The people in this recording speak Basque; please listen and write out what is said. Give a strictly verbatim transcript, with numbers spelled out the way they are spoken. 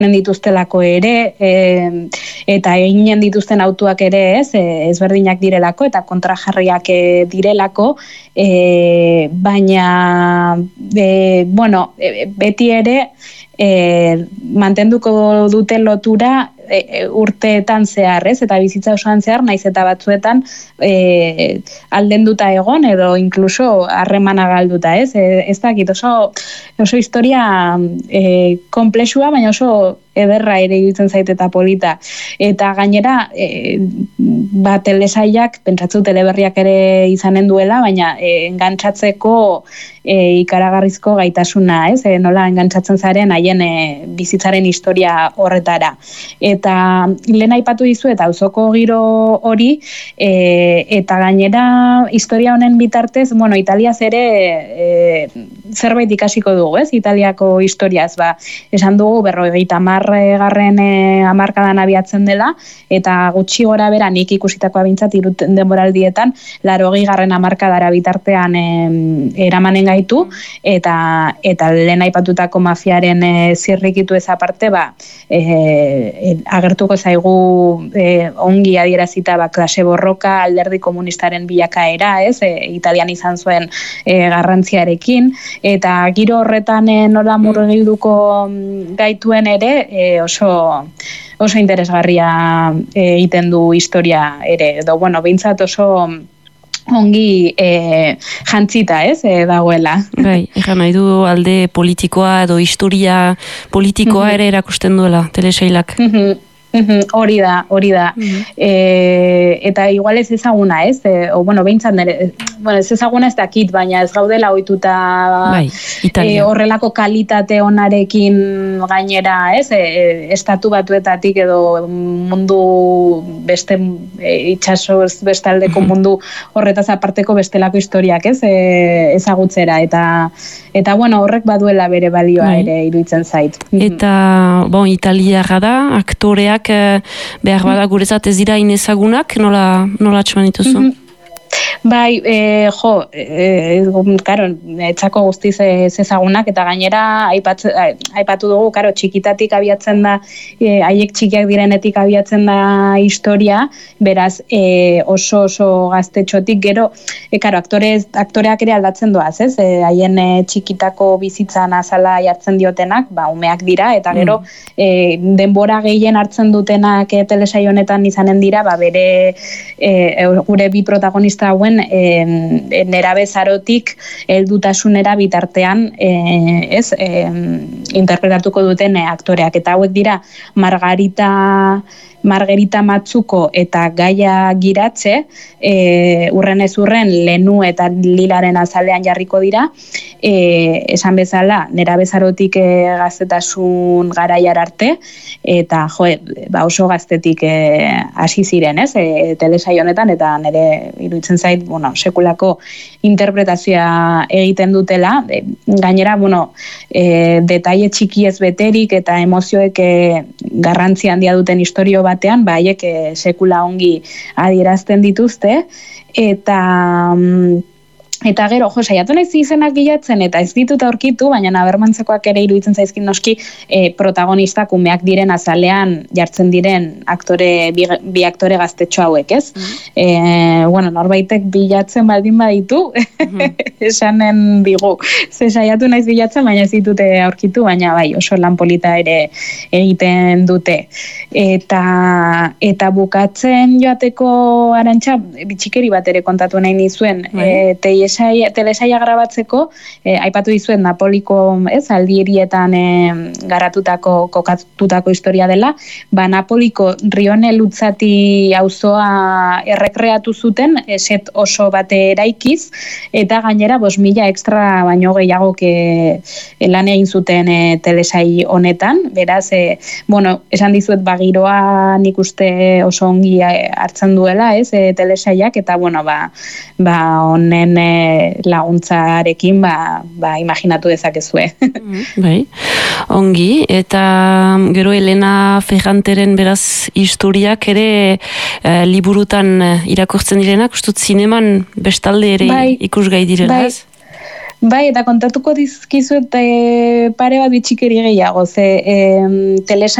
dituztelako ere, e, eta eginen dituzten autuak ere ez, e, ezberdinak direlako eta kontrajarriak e, direlako, e, baina e, bueno, e, beti ere e, mantenduko dute lotura e, urteetan zehar, ez? Eta bizitza osoan zehar, naiz eta batzuetan e, aldenduta egon edo inkluso harremana galduta, ez? E, ez dakit, oso, oso historia e, komplexua, baina oso ederra ere iruditzen zait eta polita. Eta gainera, e, ba, telesaiak, pentsatzu teleberriak ere izanen duela, baina e, engantzatzeko e, ikaragarrizko gaitasuna, ez? E, nola engantzatzen zaren haien e, bizitzaren historia horretara. Eta lehen aipatu dizu eta auzoko giro hori, e, eta gainera historia honen bitartez, bueno, Italiaz ere e, zerbait ikasiko dugu, ez? Italiako historiaz, ba, esan dugu berrogeita hamar garren e, hamarkadan abiatzen dela, eta gutxi gora bera nik ikusitakoa bintzat irut denboraldietan, laurogei garren hamarkadara bitartean e, eramanen gaitu, eta eta lehen aipatutako mafiaren e, zirrikitu ez aparte, ba, e, e, agertuko zaigu e, ongi adierazita ba, klase borroka, alderdi komunistaren bilakaera, ez, e, Italian izan zuen e, garrantziarekin, eta giro horretan e, nola murgilduko gaituen ere, E, oso, oso interesgarria egiten du historia ere, edo, bueno, behintzat oso ongi e, jantzita, ez, e, dagoela. Bai, egan nahi du alde politikoa edo historia politikoa mm-hmm. ere erakusten duela, telesailak. Mm-hmm. Mm-hmm, hori da, hori da. Mm-hmm. E, eta igual ez ezaguna, ez? E, o, bueno, behintzat nire, bueno, ez ezaguna ez dakit, baina ez gaudela ohituta bai, e, horrelako kalitate onarekin gainera, ez? E, estatu batuetatik edo mundu beste e, itxasoz bestaldeko mm-hmm. mundu horretaz aparteko bestelako historiak, ez? E, ezagutzera, eta eta bueno, horrek baduela bere balioa bai. Ere iruditzen zait. Eta, bon, italiarra da, aktoreak behar bada guretzat ez dira inezagunak, nola, nola atxeman dituzu? Mm-hmm. Bai, e, jo, e, karo, etxako guztiz ez ezagunak, eta gainera aipat, aipatu dugu, karo, txikitatik abiatzen da, e, haiek txikiak direnetik abiatzen da historia, beraz, e, oso oso gaztetxotik, gero, e, karo, aktore, aktoreak ere aldatzen doaz, ez? E, haien e, txikitako bizitzan azala jartzen diotenak, ba, umeak dira, eta gero, mm. e, denbora gehien hartzen dutenak e, telesai honetan izanen dira, ba, bere, e, gure bi protagonista hauen e, nerabezarotik heldutasunera bitartean e, ez, e, interpretatuko duten e, aktoreak, eta hauek dira Margarita Margarita Matzuko eta Gaia Giratze, e, urren ez urren Lenu eta Lilaren azalean jarriko dira, e, esan bezala nerabezarotik e, gaztetasun garaiar arte, eta jo, ba oso gaztetik hasi e, ziren, ez, e, telesai honetan, eta nire iruditzen zait, bueno, sekulako interpretazioa egiten dutela, e, gainera, bueno, e, detaile txikiez beterik eta emozioek e, garrantzi handia duten istorio batean, ba, haiek e, sekula ongi adierazten dituzte, eta eta gero, jo, saiatu naiz izenak bilatzen, eta ez ditut aurkitu, baina nabermantzekoak ere iruditzen zaizkin noski e, protagonistak umeak diren azalean jartzen diren aktore, bi, bi aktore gaztetxo hauek, ez? Mm-hmm. E, bueno, norbaitek bilatzen baldin baditu, mm-hmm. esanen digu, ze saiatu naiz bilatzen, baina ez ditute aurkitu, baina bai, oso lan polita ere egiten dute. Eta, eta bukatzen joateko Arantxa, bitxikeri bat ere kontatu nahi nizuen, mm-hmm. e, telesaia grabatzeko, eh, aipatu dizuen Napoliko, ez, aldierietan eh, garatutako, kokatutako historia dela, ba Napoliko Rione Lutzati auzoa errekreatu zuten, set oso bate eraikiz, eta gainera bos mila extra baino gehiago ke, lan egin zuten eh, telesai honetan, beraz, eh, bueno, esan dizuet bagiroa nik uste oso ongi hartzen duela, ez, eh, telesaiak, eta bueno, ba, ba honen eh, laguntzarekin ba, ba imaginatu dezakezue. Bai, ongi, eta gero Elena Ferranteren beraz historiak ere eh, liburutan irakurtzen direnak, ustut zineman bestalde ere bai, ikusgai direla, bai. ez? Bai, eta kontatuko dizkizuet e, pare bat bitxikeri gehiago, ze e, telesail